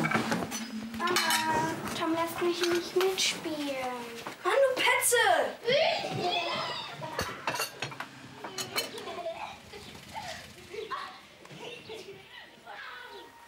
Mama, Tom lässt mich nicht mitspielen. Mann, du Petze!